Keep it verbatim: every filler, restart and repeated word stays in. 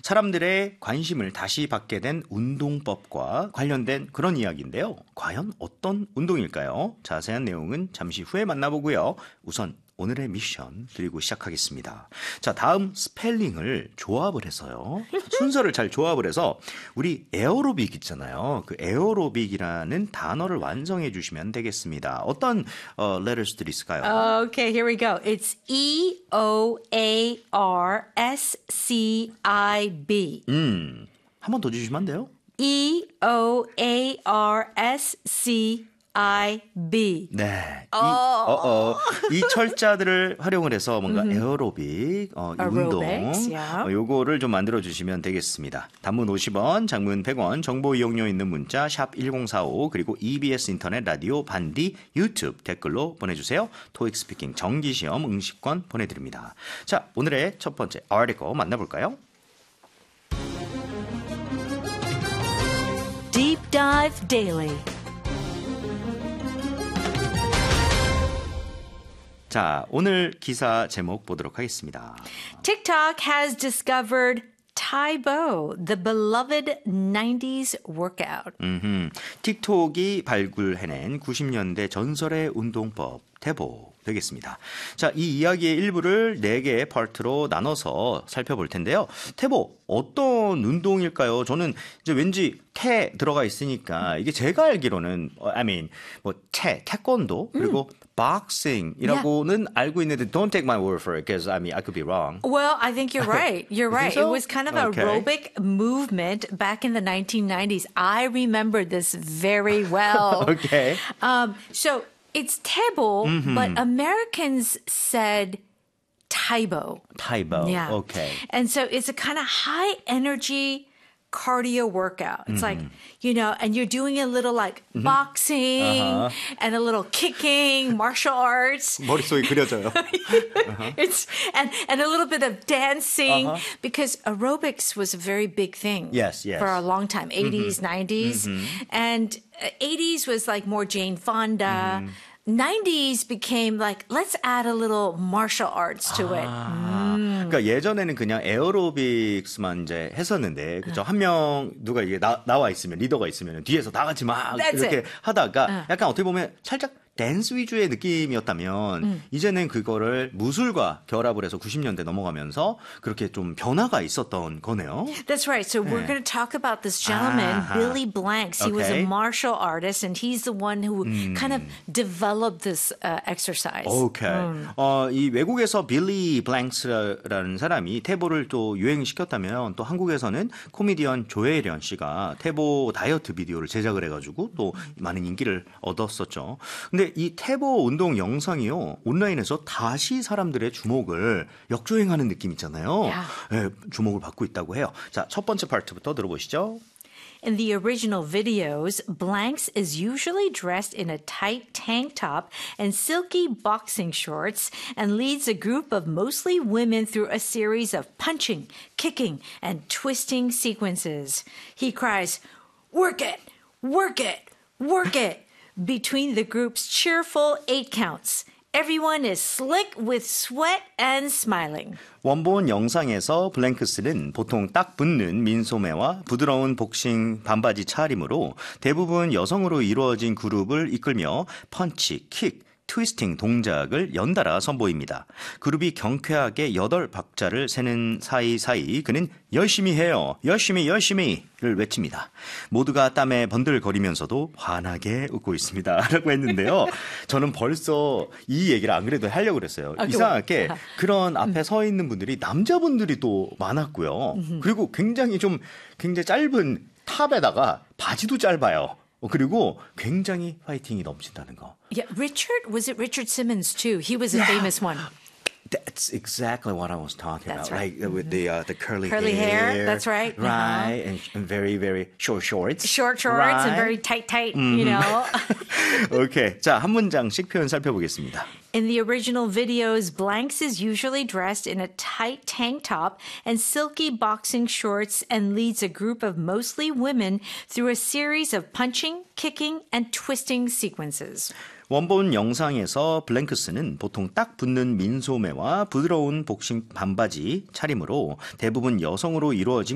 사람들의 관심을 다시 받게 된 운동법과 관련된 그런 이야기인데요. 과연 어떤 운동일까요? 자세한 내용은 잠시 후에 만나보고요. 우선 오늘의 미션 드리고 시작하겠습니다. 자, 다음 스펠링을 조합을 해서요. 순서를 잘 조합을 해서 우리 에어로빅 있잖아요. 그 에어로빅이라는 단어를 완성해 주시면 되겠습니다. 어떤 어, letters들이 있을까요? Okay, here we go. It's E O A R S C I B. 음, 한 번 더 주시면 안 돼요? E O A R S C I B. 네. 이, 어, 어, 이 철자들을 활용을 해서 뭔가 에어로빅, 어, 이 운동, Aerobics, yeah. 어, 요거를 좀 만들어 주시면 되겠습니다. 단문 오십 원, 장문 백 원, 정보 이용료 있는 문자 샵 일공사오 그리고 이비에스 인터넷 라디오 반디 유튜브 댓글로 보내주세요. 토익 스피킹 정기시험 응시권 보내드립니다. 자, 오늘의 첫 번째 article 만나볼까요? Deep Dive Daily. 자, 오늘 기사 제목 보도록 하겠습니다. TikTok has discovered Taebo, the beloved nineties workout. 음흠. 틱톡이 발굴해낸 구십 년대 전설의 운동법 태보 되겠습니다. 자, 이 이야기의 일부를 네 개의 파트로 나눠서 살펴볼 텐데요. 태보 어떤 운동일까요? 저는 이제 왠지 태 들어가 있으니까 이게 제가 알기로는 I mean 뭐 태, 태권도 그리고 boxing이라고는 yeah. 알고 있는데 don't take my word for it because I mean I could be wrong. Well, I think you're right. You're right. so? It was kind of okay. an aerobic movement back in the nineteen nineties. I remember this very well. okay. Um, so it's Taebo, mm-hmm. but Americans said Taibo. Taibo. Yeah. Okay. And so it's a kind of high energy cardio workout. It's mm-hmm. like, you know, and you're doing a little like mm-hmm. boxing uh-huh. and a little kicking, martial arts. 머릿속에 그려져요. uh-huh. It's and and a little bit of dancing uh-huh. because aerobics was a very big thing. Yes, yes. For a long time, eighties, mm-hmm. nineties. Mm-hmm. And eighties was like more Jane Fonda. Mm-hmm. nineties became like, let's add a little martial arts to it. 아, 음. 그러니까 예전에는 그냥 에어로빅스만 이제 했었는데, 그죠? 한 명 누가 이게 나, 나와 있으면, 리더가 있으면 뒤에서 다 같이 막 That's 이렇게 it. 하다가 어. 약간 어떻게 보면 살짝 댄스 위주의 느낌이었다면 음. 이제는 그거를 무술과 결합을 해서 구십 년대 넘어가면서 그렇게 좀 변화가 있었던 거네요. That's right. So 네. we're going to talk about this gentleman, 아하. Billy Blanks. He okay. was a martial artist and he's the one who 음. kind of developed this uh, exercise. 오케이. 음. 어, 이 외국에서 빌리 블랭스라는 사람이 태보를 또 유행시켰다면 또 한국에서는 코미디언 조혜련 씨가 태보 다이어트 비디오를 제작을 해가지고 또 많은 인기를 얻었었죠. 근데 이 태보 운동 영상이요 온라인에서 다시 사람들의 주목을 역주행하는 느낌 있잖아요. Yeah. 네, 주목을 받고 있다고 해요. 자, 첫 번째 파트부터 들어보시죠. In the original videos, Blanks is usually dressed in a tight tank top and silky boxing shorts and leads a group of mostly women through a series of punching, kicking, and twisting sequences. He cries, "Work it! Work it! Work it!" between the group's cheerful eight counts. Everyone is slick with sweat and smiling. 원본 영상에서 블랭크스는 보통 딱 붙는 민소매와 부드러운 복싱 반바지 차림으로 대부분 여성으로 이루어진 그룹을 이끌며 펀치, 킥, 트위스팅 동작을 연달아 선보입니다. 그룹이 경쾌하게 여덟 박자를 세는 사이사이 그는 열심히 해요. 열심히 열심히를 외칩니다. 모두가 땀에 번들거리면서도 환하게 웃고 있습니다. 라고 했는데요. 저는 벌써 이 얘기를 안 그래도 하려고 그랬어요. 아, 이상하게 그런 앞에 서 있는 분들이 남자분들이 또 많았고요. 그리고 굉장히 좀 굉장히 짧은 탑에다가 바지도 짧아요. 그리고 굉장히 파이팅이 넘친다는 거. Yeah, Richard, was it Richard Simmons too? He was a Yeah. famous one. That's exactly what I was talking That's about. right. Like mm-hmm. with the uh, the curly, Curly hair, hair. that's right. Right, uh-huh. and, and very very short shorts. Short shorts right. and very tight, tight, mm-hmm. you know. Okay, 자, 한 문장씩 표현 살펴보겠습니다. In the original videos, Blanks is usually dressed in a tight tank top and silky boxing shorts and leads a group of mostly women through a series of punching, kicking, and twisting sequences. 원본 영상에서 블랭크스는 보통 딱 붙는 민소매와 부드러운 복싱 반바지 차림으로 대부분 여성으로 이루어진